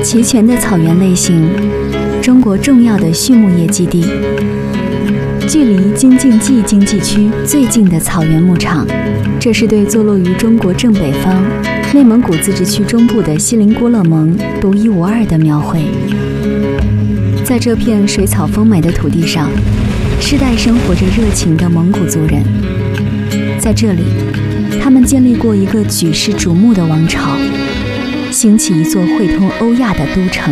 齐全的草原类型，中国重要的畜牧业基地，距离京津冀经济区最近的草原牧场，这是对坐落于中国正北方、内蒙古自治区中部的锡林郭勒盟独一无二的描绘。在这片水草丰美的土地上，世代生活着热情的蒙古族人。在这里，他们建立过一个举世瞩目的王朝，兴起一座汇通欧亚的都城。